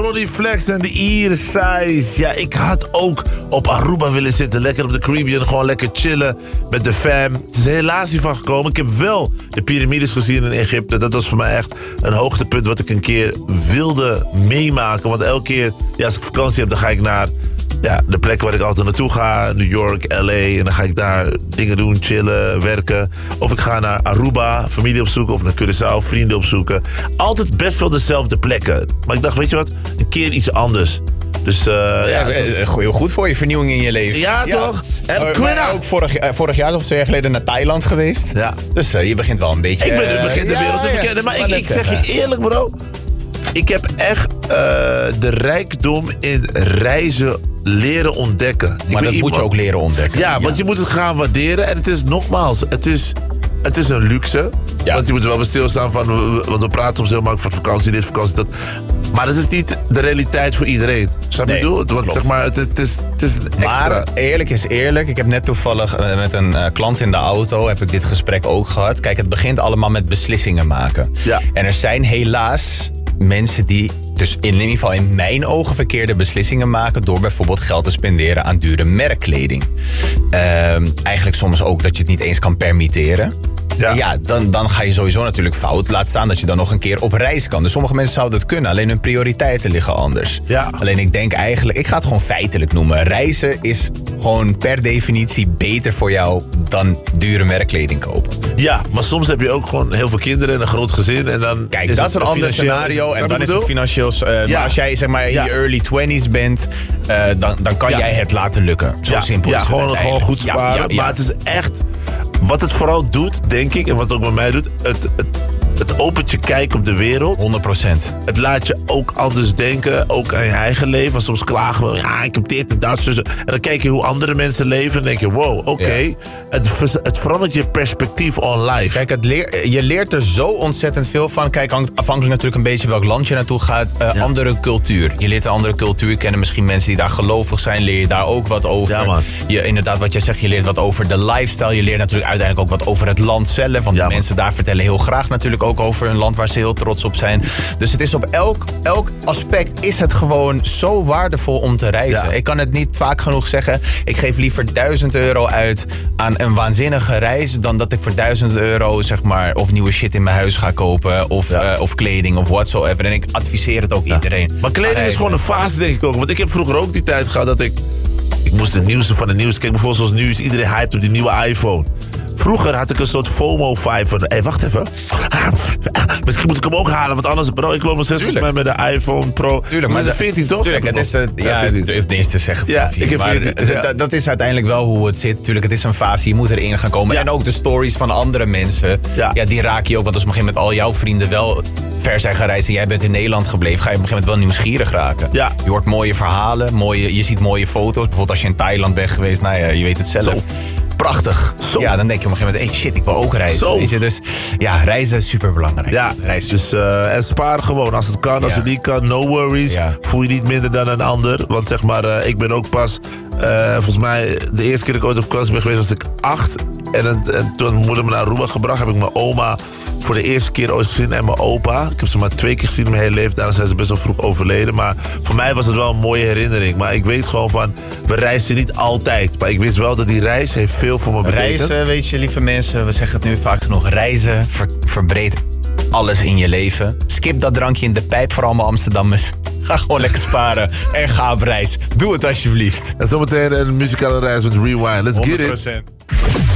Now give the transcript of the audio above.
Ronnie Flex en de Iersize. Ja, ik had ook op Aruba willen zitten. Lekker op de Caribbean, gewoon lekker chillen met de fam. Het is er helaas niet van gekomen. Ik heb wel de piramides gezien in Egypte. Dat was voor mij echt een hoogtepunt wat ik een keer wilde meemaken. Want elke keer, ja, als ik vakantie heb, dan ga ik naar de plek waar ik altijd naartoe ga. New York, LA. En dan ga ik daar dingen doen, chillen, werken. Of ik ga naar Aruba, familie opzoeken. Of naar Curaçao, vrienden opzoeken. Altijd best wel dezelfde plekken. Maar ik dacht, weet je wat? Een keer iets anders. Dus heel goed voor je vernieuwing in je leven. Ja, toch? En maar ook vorig jaar of 2 jaar geleden naar Thailand geweest. Ja. Dus je begint wel een beetje... Ik begin de wereld te verkennen. Maar ik zeg je eerlijk, bro. Ik heb echt de rijkdom in reizen leren ontdekken. Maar dat moet je ook leren ontdekken. Ja, want je moet het gaan waarderen. En het is nogmaals, het is een luxe. Ja. Want je moet er wel bij stilstaan van... Want we praten soms heel makkelijk van vakantie, dit, vakantie, dat. Maar dat is niet de realiteit voor iedereen. Snap je wat ik bedoel? Want zeg maar, het is extra. Maar eerlijk is eerlijk. Ik heb net toevallig met een klant in de auto... heb ik dit gesprek ook gehad. Kijk, het begint allemaal met beslissingen maken. Ja. En er zijn helaas mensen die... Dus in ieder geval in mijn ogen verkeerde beslissingen maken... door bijvoorbeeld geld te spenderen aan dure merkkleding. Eigenlijk soms ook dat je het niet eens kan permitteren. Ja, dan ga je sowieso natuurlijk fout. Laat staan dat je dan nog een keer op reis kan. Dus sommige mensen zouden het kunnen. Alleen hun prioriteiten liggen anders. Ja. Alleen ik denk eigenlijk... Ik ga het gewoon feitelijk noemen. Reizen is gewoon per definitie beter voor jou... dan dure merkkleding kopen. Ja, maar soms heb je ook gewoon heel veel kinderen en een groot gezin. En dan kijk, dat is een ander scenario. En dan is het financieel... Maar als jij zeg maar in je early 20s bent... dan kan jij het laten lukken. Zo simpel is het. Gewoon goed sparen. Maar het is echt... Wat het vooral doet, denk ik, en wat het ook bij mij doet... Het opent je kijk op de wereld. 100%. Het laat je ook anders denken, ook aan je eigen leven. Want soms klagen we, ja, ik heb dit en dat. En dan kijk je hoe andere mensen leven en denk je, wow, oké. Het verandert je perspectief on life. Kijk, je leert er zo ontzettend veel van. Kijk, afhankelijk natuurlijk een beetje welk land je naartoe gaat. Andere cultuur. Je leert een andere cultuur kennen. Misschien mensen die daar gelovig zijn, leer je daar ook wat over. Ja, man. Inderdaad, wat jij zegt, je leert wat over de lifestyle. Je leert natuurlijk uiteindelijk ook wat over het land zelf. Want de mensen daar vertellen heel graag natuurlijk ook over een land waar ze heel trots op zijn. Dus het is op elk aspect is het gewoon zo waardevol om te reizen. Ja. Ik kan het niet vaak genoeg zeggen. Ik geef liever €1000 uit aan een waanzinnige reis dan dat ik voor €1000 zeg maar of nieuwe shit in mijn huis ga kopen of kleding of whatsoever. En ik adviseer het ook iedereen. Maar kleding is gewoon een fase, denk ik ook. Want ik heb vroeger ook die tijd gehad dat ik moest het nieuwste van het nieuws. Kijk, bijvoorbeeld zoals nu is iedereen hyped op die nieuwe iPhone. Vroeger had ik een soort FOMO-vibe van... Hé, wacht even. Misschien moet ik hem ook halen, want anders... Bro, ik loop nog steeds met de iPhone Pro. Tuurlijk, maar het is 14, toch? Tuurlijk, het is... ik durf het eens te zeggen. Ja, ik heb 14. Dat is uiteindelijk wel hoe het zit. Tuurlijk, het is een fase, je moet erin gaan komen. Ja. En ook de stories van andere mensen. Ja, die raak je ook. Want als op een gegeven moment al jouw vrienden wel ver zijn gereisd... en jij bent in Nederland gebleven, ga je op een gegeven moment wel nieuwsgierig raken. Ja. Je hoort mooie verhalen, je ziet mooie foto's. Bijvoorbeeld als je in Thailand bent geweest, nou ja, je weet het zelf. Zo. Prachtig. Zo. Ja, dan denk je op een gegeven moment, hey shit, ik wil ook reizen. Weet je? Dus ja, reizen is super belangrijk. Ja, reizen. Dus en spaar gewoon. Als het kan, als het niet kan, no worries. Ja. Voel je niet minder dan een ander. Want zeg maar, ik ben ook pas, volgens mij, de eerste keer dat ik ooit op vakantie ben geweest, was ik 8. En toen mijn moeder me naar Aruba gebracht, heb ik mijn oma voor de eerste keer ooit gezien en mijn opa. Ik heb ze maar 2 keer gezien in mijn hele leven. Daarna zijn ze best wel vroeg overleden. Maar voor mij was het wel een mooie herinnering. Maar ik weet gewoon van, we reizen niet altijd. Maar ik wist wel dat die reis heeft veel voor me betekend. Reizen, weet je, lieve mensen, we zeggen het nu vaak genoeg. Reizen verbreedt alles in je leven. Skip dat drankje in de pijp voor allemaal Amsterdammers. Ga gewoon lekker sparen en ga op reis. Doe het alsjeblieft. En zometeen een muzikale reis met Rewind. Let's get it. 100%.